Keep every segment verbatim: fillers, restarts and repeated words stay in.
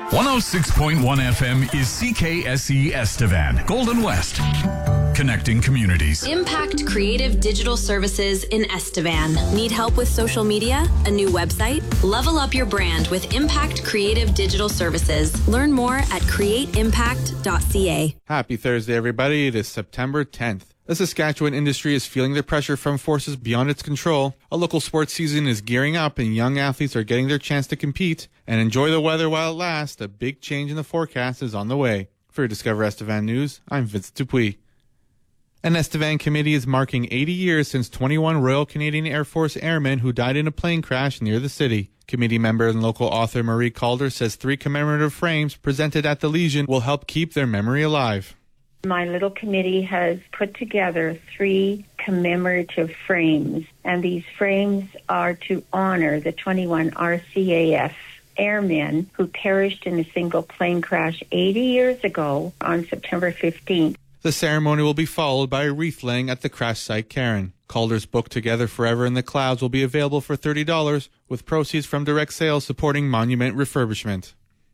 one oh six point one F M is C K S E Estevan, Golden West. Connecting communities. Impact Creative Digital Services in Estevan. Need help with social media? A new website? Level up your brand with Impact Creative Digital Services. Learn more at create impact dot c a. Happy Thursday, everybody. It is September tenth. The Saskatchewan industry is feeling the pressure from forces beyond its control. A local sports season is gearing up and young athletes are getting their chance to compete and enjoy the weather while it lasts. A big change in the forecast is on the way. For Discover Estevan News, I'm Vincent Dupuis. An Estevan committee is marking eighty years since twenty-one Royal Canadian Air Force airmen who died in a plane crash near the city. Committee member and local author Marie Calder says three commemorative frames presented at the Legion will help keep their memory alive. My little committee has put together three commemorative frames, and these frames are to honor the twenty-one R C A F airmen who perished in a single plane crash eighty years ago on September fifteenth. The ceremony will be followed by a wreath laying at the crash site Karen. Calder's book Together Forever in the Clouds will be available for thirty dollars, with proceeds from direct sales supporting monument refurbishment.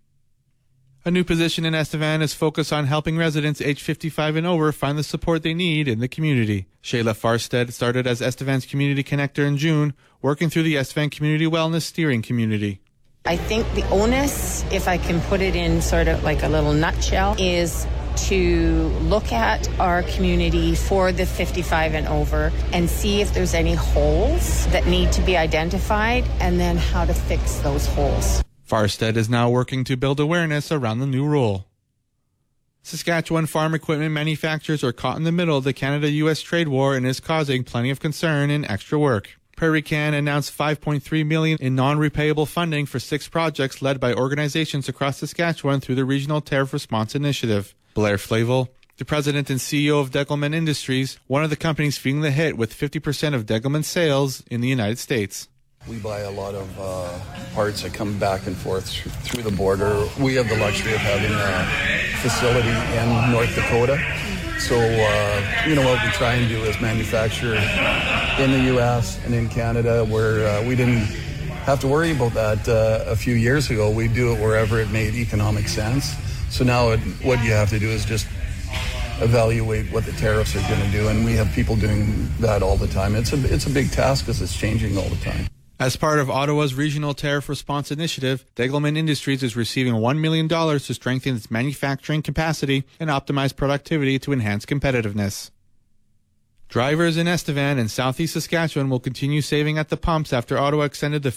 A new position in Estevan is focused on helping residents age fifty-five and over find the support they need in the community. Shayla Farstead started as Estevan's community connector in June, working through the Estevan Community Wellness Steering Community. I think the onus, if I can put it in sort of like a little nutshell, is to look at our community for the fifty-five and over and see if there's any holes that need to be identified and then how to fix those holes. Farstead is now working to build awareness around the new role. Saskatchewan farm equipment manufacturers are caught in the middle of the Canada U S trade war and is causing plenty of concern and extra work. Prairie Can announced five point three million dollars in non-repayable funding for six projects led by organizations across Saskatchewan through the Regional Tariff Response Initiative. Blair Flavel, the president and C E O of Degelman Industries, one of the companies feeling the hit with fifty percent of Degelman's sales in the United States. We buy a lot of uh, parts that come back and forth through the border. We have the luxury of having a facility in North Dakota. So, uh, you know, what we try and do is manufacture in the U S and in Canada where uh, we didn't have to worry about that uh, a few years ago. We do it wherever it made economic sense. So now it, what you have to do is just evaluate what the tariffs are going to do, and we have people doing that all the time. It's a, it's a big task because it's changing all the time. As part of Ottawa's Regional Tariff Response Initiative, Degelman Industries is receiving one million dollars to strengthen its manufacturing capacity and optimize productivity to enhance competitiveness. Drivers in Estevan and southeast Saskatchewan will continue saving at the pumps after Ottawa extended the